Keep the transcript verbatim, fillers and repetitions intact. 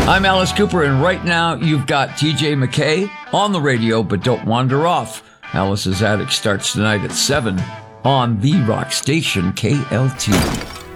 I'm Alice Cooper, and right now you've got T J McKay on the radio, but don't wander off. Alice's Attic starts tonight at seven on the rock station K L T.